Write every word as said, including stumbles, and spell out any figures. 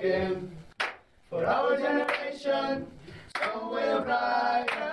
again. For our generation, some way of life.